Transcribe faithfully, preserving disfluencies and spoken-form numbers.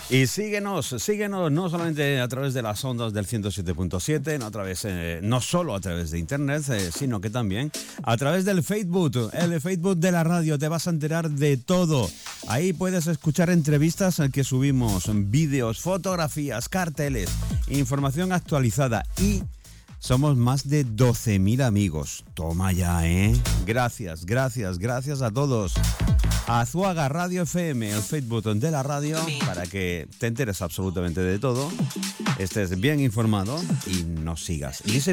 Y síguenos, síguenos no solamente a través de las ondas del ciento siete punto siete, no, a través, eh, no solo a través de internet, eh, sino que también a través del Facebook, el Facebook de la radio. Te vas a enterar de todo. Ahí puedes escuchar entrevistas que subimos, vídeos, fotografías, carteles, información actualizada y somos más de doce mil amigos. Toma ya, ¿eh? Gracias, gracias, gracias a todos. Azuaga Radio F M, el Facebook de la radio, para que te enteres absolutamente de todo, estés bien informado y nos sigas. Dice